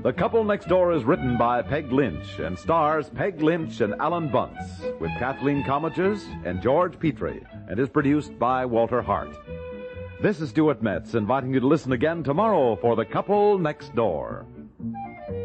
The Couple Next Door is written by Peg Lynch and stars Peg Lynch and Alan Bunce with Kathleen Comegys and George Petrie and is produced by Walter Hart. This is Stuart Metz inviting you to listen again tomorrow for The Couple Next Door.